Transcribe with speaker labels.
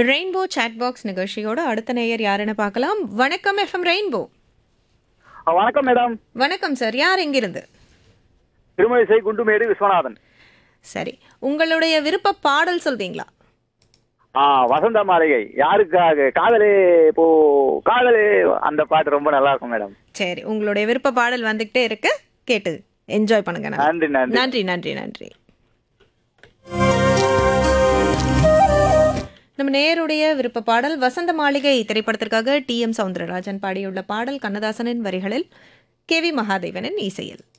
Speaker 1: Rainbow chat box நிகழ்ச்சியோட அடுத்த நேயர் யாருன்னு பார்க்கலாம். வணக்கம் எஃப்எம் ரெயின்போ.
Speaker 2: வணக்கம் மேடம்.
Speaker 1: வணக்கம் சார், யார் எங்கிருந்து?
Speaker 2: திருமழிசை குண்டுமேடு விஸ்வநாதன்.
Speaker 1: சரி, உங்களுடைய விருப்ப பாடல் சொல்றீங்களா?
Speaker 2: வசந்த மாளிகை யாருக்காக காதலே போ காதலே அந்த பாட்டு ரொம்ப நல்லா இருக்கும் மேடம்.
Speaker 1: சரி, உங்களுடைய விருப்ப பாடல் வந்துகிட்டே இருக்கு, கேட்டு என்ஜாய் பண்ணுங்க.
Speaker 2: நன்றி நன்றி
Speaker 1: நன்றி நன்றி நன்றி. நம்ம நேருடைய விருப்ப பாடல் வசந்த மாளிகை திரைப்படத்திற்காக டி.எம். சௌந்தரராஜன் பாடியுள்ள பாடல் கண்ணதாசனின் வரிகளில், கே.வி. மகாதேவனின் இசையில்.